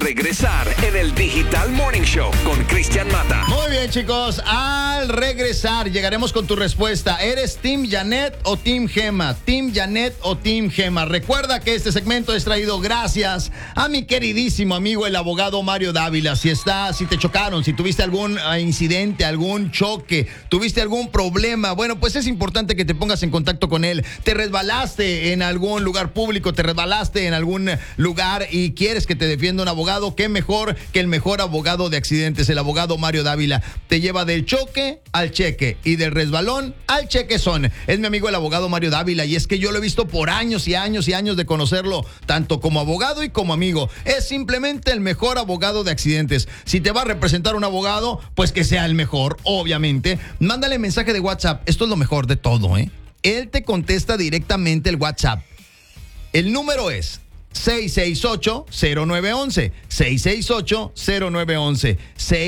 regresar en el Digital Morning Show con Cristian Mata. Muy bien, chicos, al regresar llegaremos con tu respuesta. ¿Eres Team Janet o Team Gema? ¿Team Janet o Team Gema? Recuerda que este segmento es traído gracias a mi queridísimo amigo el abogado Mario Dávila. Si te chocaron, si tuviste algún incidente, algún choque, tuviste algún problema, bueno, pues es importante que te pongas en contacto con él. Te resbalaste en algún lugar público, te resbalaste en algún lugar y quieres que te defienda un abogado, qué mejor que el mejor abogado de accidentes, el abogado Mario Dávila. Te lleva del choque al cheque y del resbalón al chequezón. Es mi amigo el abogado Mario Dávila y es que yo lo he visto por años y años y años de conocerlo, tanto como abogado y como amigo. Es simplemente el mejor abogado de accidentes. Si te va a representar un abogado, pues que sea el mejor, obviamente. Mándale mensaje de WhatsApp. Esto es lo mejor de todo, ¿eh? Él te contesta directamente el WhatsApp. El número es 668-0911, 668-0911,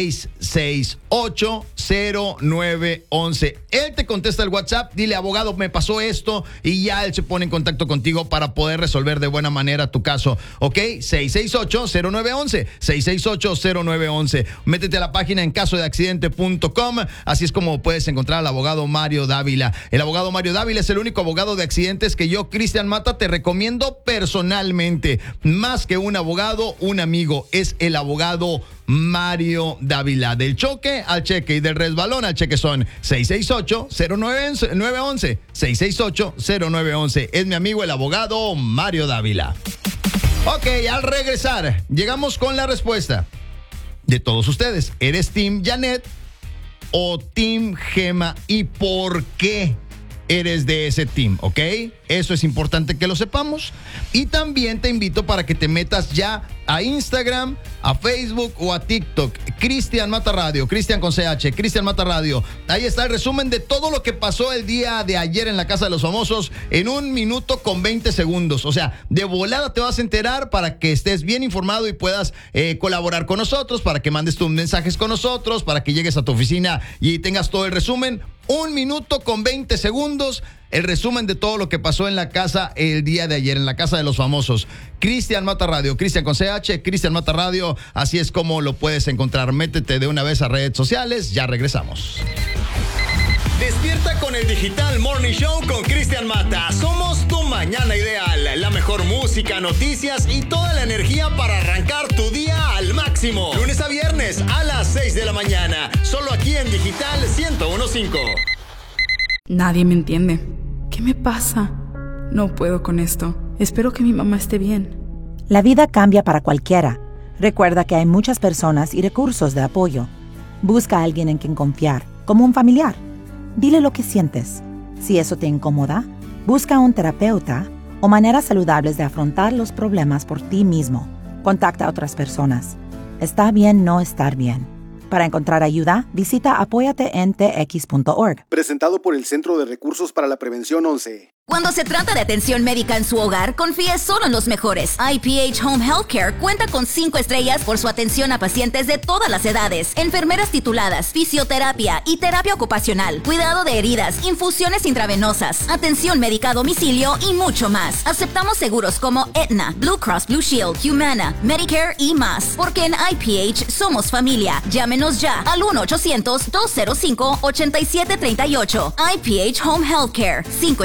668-0911. Él te contesta el WhatsApp, dile, abogado, me pasó esto, y ya él se pone en contacto contigo para poder resolver de buena manera tu caso, ¿ok? 668-0911, 668-0911. Métete a la página en casodeaccidente.com, así es como puedes encontrar al abogado Mario Dávila. El abogado Mario Dávila es el único abogado de accidentes que yo, Cristian Mata, te recomiendo personalmente. Más que un abogado, un amigo. Es el abogado Mario Dávila. Del choque al cheque y del resbalón al chequezón. 668-0911, 668-0911. Es mi amigo el abogado Mario Dávila. Ok, al regresar, llegamos con la respuesta de todos ustedes. ¿Eres Team Janet o Team Gema? ¿Y por qué eres de ese team? ¿Ok? Eso es importante que lo sepamos. Y también te invito para que te metas ya a Instagram, a Facebook o a TikTok. Cristian Mata Radio, Cristian con CH, Cristian Mata Radio. Ahí está el resumen de todo lo que pasó el día de ayer en la Casa de los Famosos en 1 minuto con 20 segundos. O sea, de volada te vas a enterar para que estés bien informado y puedas colaborar con nosotros, para que mandes tus mensajes con nosotros, para que llegues a tu oficina y tengas todo el resumen. 1 minuto con 20 segundos, el resumen de todo lo que pasó en la casa el día de ayer, en la Casa de los Famosos. Cristian Mata Radio, Cristian con CH, Cristian Mata Radio, así es como lo puedes encontrar. Métete de una vez a redes sociales, ya regresamos. Despierta con el Digital Morning Show con Cristian Mata. Somos tu mañana ideal. La mejor música, noticias y toda la energía para arrancar tu día al máximo. Lunes a viernes a las 6 de la mañana. Solo aquí en Digital 101.5. Nadie me entiende. ¿Qué me pasa? No puedo con esto. Espero que mi mamá esté bien. La vida cambia para cualquiera. Recuerda que hay muchas personas y recursos de apoyo. Busca a alguien en quien confiar, como un familiar. Dile lo que sientes. Si eso te incomoda, busca a un terapeuta o maneras saludables de afrontar los problemas por ti mismo. Contacta a otras personas. Está bien no estar bien. Para encontrar ayuda, visita apóyatentx.org. Presentado por el Centro de Recursos para la Prevención 11. Cuando se trata de atención médica en su hogar, confíe solo en los mejores. IPH Home Healthcare cuenta con 5 estrellas por su atención a pacientes de todas las edades, enfermeras tituladas, fisioterapia y terapia ocupacional, cuidado de heridas, infusiones intravenosas, atención médica a domicilio y mucho más. Aceptamos seguros como Aetna, Blue Cross Blue Shield, Humana, Medicare y más, porque en IPH somos familia. Llámenos ya al 1-800-205-8738. IPH Home Healthcare. 5